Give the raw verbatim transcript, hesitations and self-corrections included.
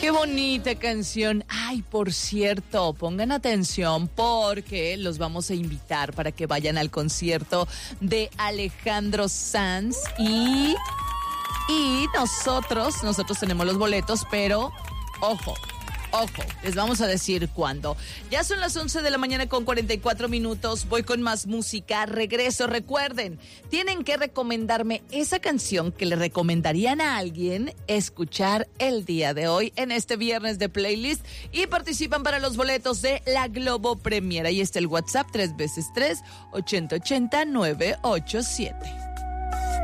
Qué bonita canción. Ay, por cierto, pongan atención porque los vamos a invitar para que vayan al concierto de Alejandro Sanz y, y nosotros, nosotros tenemos los boletos, pero ojo. Ojo, les vamos a decir cuándo. Ya son las once de la mañana con cuarenta y cuatro minutos. Voy con más música. Regreso. Recuerden, tienen que recomendarme esa canción que le recomendarían a alguien escuchar el día de hoy en este viernes de playlist y participan para los boletos de la Globo Premier. Ahí está el WhatsApp tres veces tres, ochenta ochenta, nueve ocho siete.